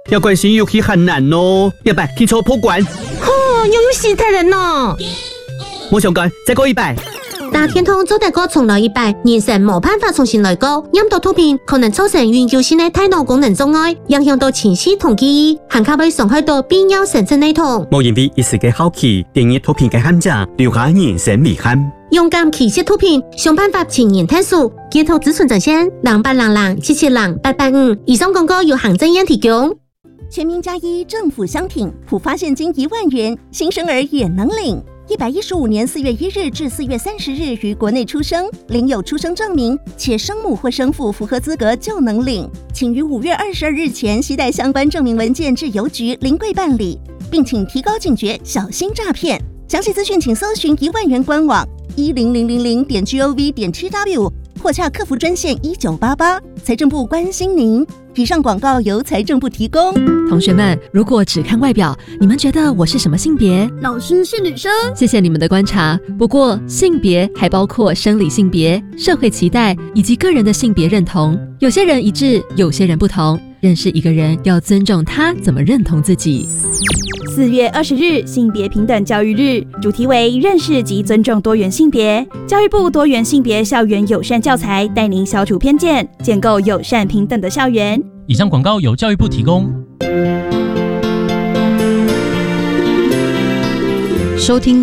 要关心游戏很难哦，要不去抽破关。 又有死太人咯！ 我想讲，再过100。 打天通做大哥重来100，人生冇办法重新来过。饮到毒品可能造成永久性的大脑功能障碍，影响到情绪同记忆，还可能伤害到必要神经系统。 冇因为一时嘅好奇，定义毒品嘅陷阱，留下人生遗憾。 勇敢弃弃毒品，想办法前沿探索。街头咨询专线0800777885。以上广告由行政院提供。 全民+1政府相挺，普发现金1万元，新生儿也能领。115年4月1日至4月30日于国内出生，领有出生证明，且生母或生父符合资格就能领。请于5月22日前携带相关证明文件至邮局临柜办理，并请提高警觉，小心诈骗。详细资讯请搜寻1万元官网10000.gov.tw 或洽客服专线1988。财政部关心您。以上广告由财政部提供。 同学们，如果只看外表，你们觉得我是什么性别？ 老师是女生。 谢谢你们的观察。不过，性别还包括生理性别、社会期待以及个人的性别认同。有些人一致，有些人不同。认识一个人，要尊重他怎么认同自己。 4月20日，性别平等教育日，主题为认识及尊重多元性别。教育部多元性别校园友善教材，带您消除偏见，建构友善平等的校园。 以上广告由教育部提供。 收听